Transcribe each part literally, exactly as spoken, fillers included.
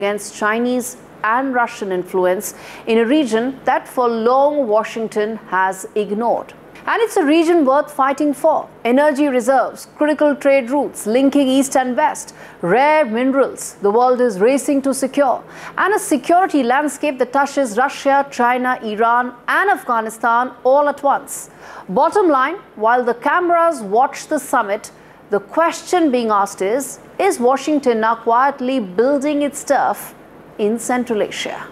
against Chinese and Russian influence in a region that for long Washington has ignored. And it's a region worth fighting for. Energy reserves, critical trade routes linking East and West, rare minerals the world is racing to secure, and a security landscape that touches Russia, China, Iran and Afghanistan all at once. Bottom line, while the cameras watch the summit, the question being asked is, is Washington now quietly building its turf in Central Asia?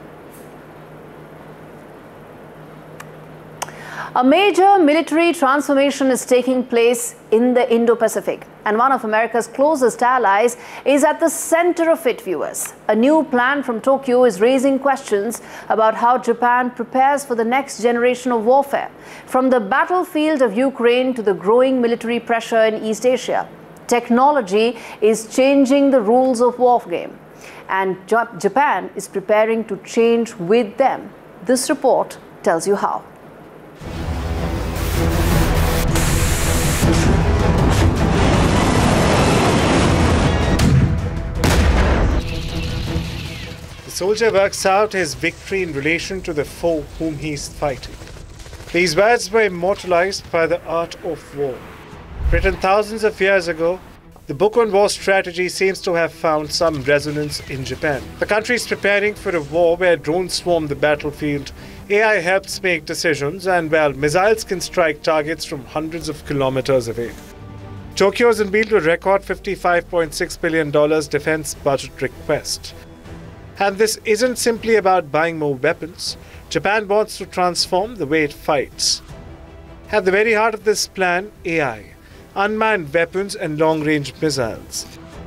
A major military transformation is taking place in the Indo-Pacific, and one of America's closest allies is at the center of it, viewers. A new plan from Tokyo is raising questions about how Japan prepares for the next generation of warfare, from the battlefield of Ukraine to the growing military pressure in East Asia. Technology is changing the rules of war game, and Japan is preparing to change with them. This report tells you how. The soldier works out his victory in relation to the foe whom he is fighting. These words were immortalized by the art of war. Written thousands of years ago, the book on war strategy seems to have found some resonance in Japan. The country is preparing for a war where drones swarm the battlefield, A I helps make decisions, and well, missiles can strike targets from hundreds of kilometers away. Tokyo has unveiled a record fifty-five point six billion dollars defense budget request. And this isn't simply about buying more weapons. Japan wants to transform the way it fights. At the very heart of this plan, A I, unmanned weapons and long-range missiles.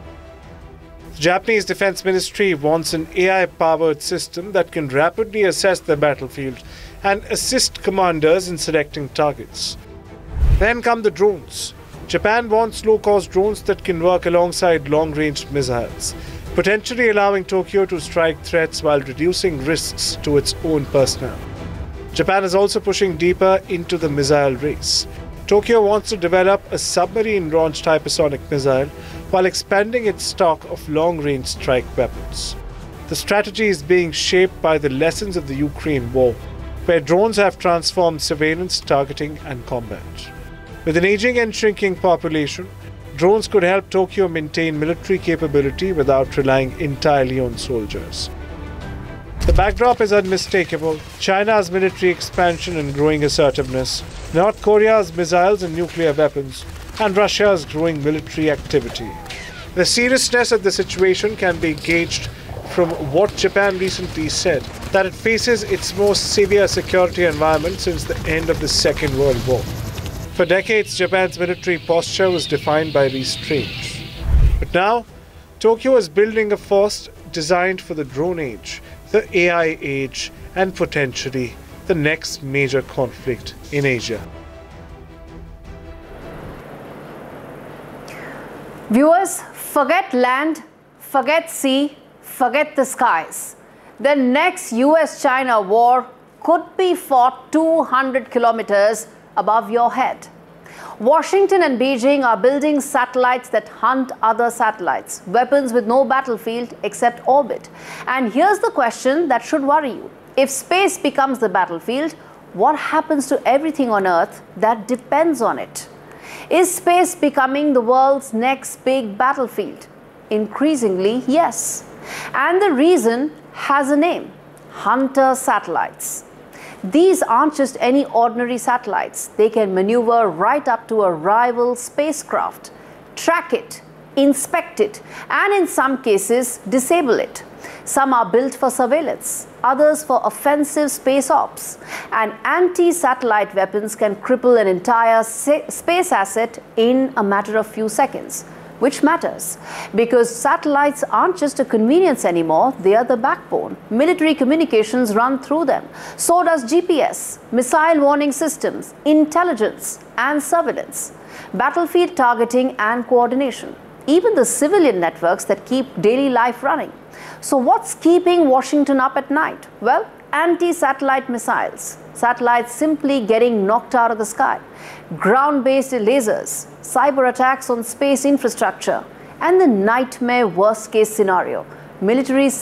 The Japanese Defense Ministry wants an A I-powered system that can rapidly assess the battlefield and assist commanders in selecting targets. Then come the drones. Japan wants low-cost drones that can work alongside long-range missiles, potentially allowing Tokyo to strike threats while reducing risks to its own personnel. Japan is also pushing deeper into the missile race. Tokyo wants to develop a submarine-launched hypersonic missile while expanding its stock of long-range strike weapons. The strategy is being shaped by the lessons of the Ukraine war, where drones have transformed surveillance, targeting, and combat. With an aging and shrinking population, drones could help Tokyo maintain military capability without relying entirely on soldiers. The backdrop is unmistakable: China's military expansion and growing assertiveness, North Korea's missiles and nuclear weapons, and Russia's growing military activity. The seriousness of the situation can be gauged from what Japan recently said, that it faces its most severe security environment since the end of the Second World War. For decades, Japan's military posture was defined by restraint. But now, Tokyo is building a force designed for the drone age, the A I age, and potentially the next major conflict in Asia. Viewers, forget land, forget sea, forget the skies. The next U S China war could be fought two hundred kilometers above your head. Washington and Beijing are building satellites that hunt other satellites, weapons with no battlefield except orbit. And here's the question that should worry you. If space becomes the battlefield, what happens to everything on Earth that depends on it? Is space becoming the world's next big battlefield? Increasingly, yes. And the reason has a name: Hunter satellites. These aren't just any ordinary satellites. They can maneuver right up to a rival spacecraft, track it, inspect it, and in some cases, disable it. Some are built for surveillance, others for offensive space ops. And anti-satellite weapons can cripple an entire space asset in a matter of few seconds. Which matters, because satellites aren't just a convenience anymore, they are the backbone. Military communications run through them. So does G P S, missile warning systems, intelligence and surveillance, battlefield targeting and coordination, even the civilian networks that keep daily life running. So what's keeping Washington up at night? Well, anti-satellite missiles, satellites simply getting knocked out of the sky, ground-based lasers, cyber attacks on space infrastructure, and the nightmare worst-case scenario, military